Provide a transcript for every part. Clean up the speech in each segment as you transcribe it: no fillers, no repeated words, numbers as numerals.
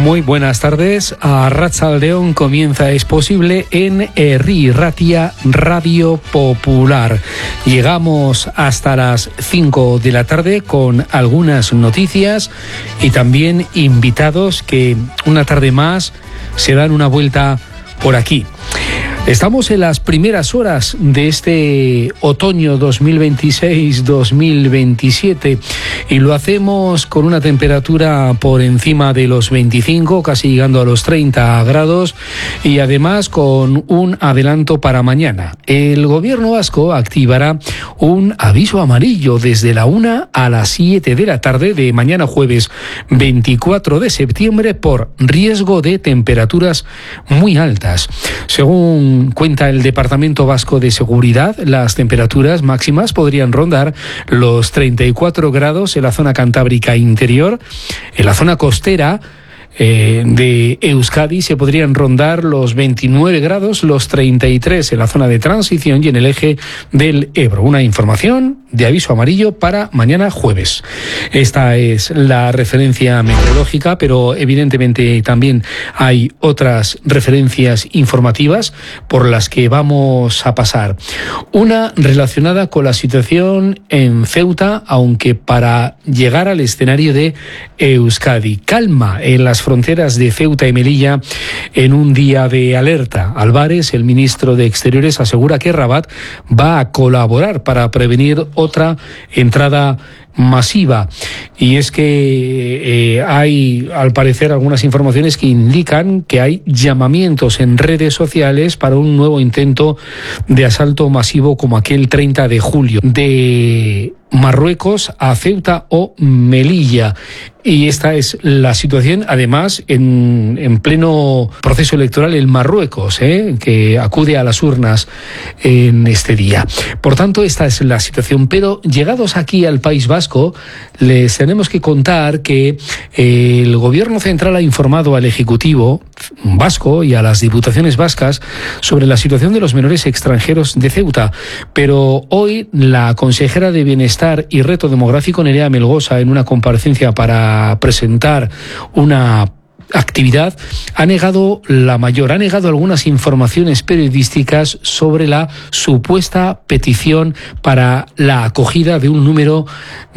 Muy buenas tardes. Arratsaldeon comienza Es Posible en Herri Ratia Radio Popular. Llegamos hasta las 5 de la tarde con algunas noticias y también invitados que una tarde más se dan una vuelta por aquí. Estamos en las primeras horas de este otoño 2026-2027 y lo hacemos con una temperatura por encima de los 25, casi llegando a los 30 grados y además con un adelanto para mañana. El gobierno vasco activará un aviso amarillo desde la 1 a las 7 de la tarde de mañana jueves 24 de septiembre por riesgo de temperaturas muy altas. Según cuenta el Departamento Vasco de Seguridad, las temperaturas máximas podrían rondar los 34 grados en la zona cantábrica interior, en la zona costera de Euskadi se podrían rondar los 29 grados, los 33 en la zona de transición y en el eje del Ebro. Una información de aviso amarillo para mañana jueves. Esta es la referencia meteorológica, pero evidentemente también hay otras referencias informativas por las que vamos a pasar. Una relacionada con la situación en Ceuta, aunque para llegar al escenario de Euskadi. Calma en las fronteras de Ceuta y Melilla en un día de alerta. Álvarez, el ministro de Exteriores, asegura que Rabat va a colaborar para prevenir otra entrada masiva. Y es que hay, al parecer, algunas informaciones que indican que hay llamamientos en redes sociales para un nuevo intento de asalto masivo como aquel 30 de julio de Marruecos a Ceuta o Melilla. Y esta es la situación, además, en pleno proceso electoral en Marruecos, que acude a las urnas en este día. Por tanto, esta es la situación. Pero llegados aquí al País Vasco, les tenemos que contar que el Gobierno Central ha informado al Ejecutivo vasco y a las diputaciones vascas sobre la situación de los menores extranjeros de Ceuta. Pero hoy la consejera de Bienestar y Reto Demográfico, Nerea Melgosa, en una comparecencia para presentar una actividad, ha negado algunas informaciones periodísticas sobre la supuesta petición para la acogida de un número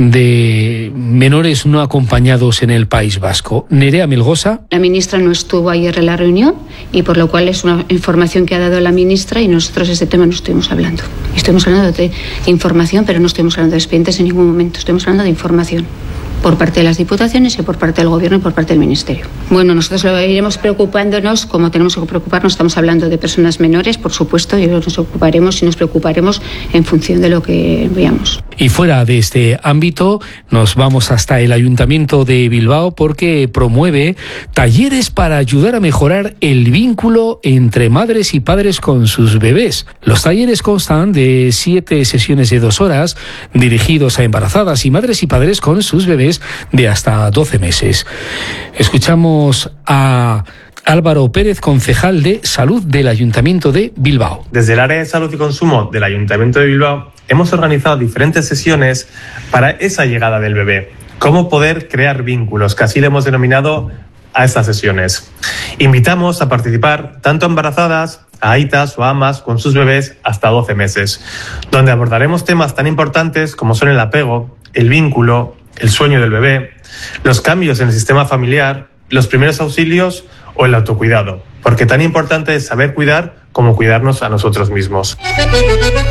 de menores no acompañados en el País Vasco. Nerea Melgosa. La ministra no estuvo ayer en la reunión y por lo cual es una información que ha dado la ministra y nosotros ese tema no estuvimos hablando. Estuvimos hablando de información, pero no estuvimos hablando de expedientes en ningún momento. Estuvimos hablando de información por parte de las diputaciones y por parte del Gobierno y por parte del Ministerio. Bueno, nosotros lo iremos preocupándonos como tenemos que preocuparnos. Estamos hablando de personas menores, por supuesto, y nos ocuparemos y nos preocuparemos en función de lo que veamos. Y fuera de este ámbito, nos vamos hasta el Ayuntamiento de Bilbao porque promueve talleres para ayudar a mejorar el vínculo entre madres y padres con sus bebés. Los talleres constan de 7 sesiones de 2 horas dirigidos a embarazadas y madres y padres con sus bebés de hasta 12 meses. Escuchamos a Álvaro Pérez, concejal de Salud del Ayuntamiento de Bilbao. Desde el área de Salud y Consumo del Ayuntamiento de Bilbao hemos organizado diferentes sesiones para esa llegada del bebé. Cómo poder crear vínculos, que así le hemos denominado a estas sesiones. Invitamos a participar tanto embarazadas, a aitas o amas con sus bebés hasta 12 meses, donde abordaremos temas tan importantes como son el apego, el vínculo, el sueño del bebé, los cambios en el sistema familiar, los primeros auxilios o el autocuidado, porque tan importante es saber cuidar como cuidarnos a nosotros mismos.